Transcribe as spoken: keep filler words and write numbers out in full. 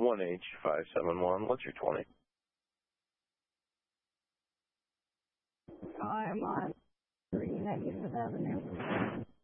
one H five seven one. What's your twenty? I'm on three Negative Avenue.